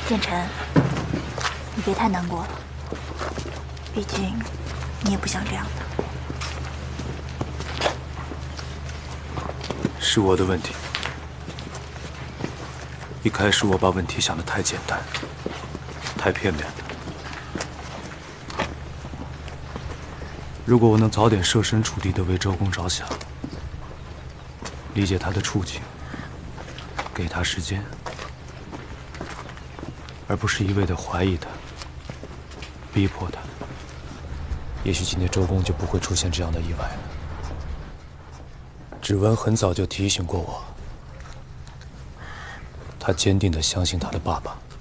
建成，你别太难过了，毕竟你也不想这样的。 是我的问题。一开始我把问题想得太简单，太片面了。如果我能早点设身处地地为周公着想，理解他的处境，给他时间，而不是一味地怀疑他、逼迫他，也许今天周公就不会出现这样的意外了。芷文很早就提醒过我，他坚定地相信他的爸爸。